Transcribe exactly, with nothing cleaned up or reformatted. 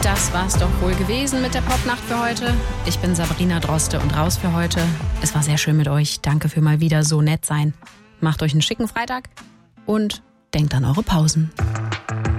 das war's doch wohl gewesen mit der Popnacht für heute. Ich bin Sabrina Droste und raus für heute. Es war sehr schön mit euch. Danke für mal wieder so nett sein. Macht euch einen schicken Freitag und denkt an eure Pausen.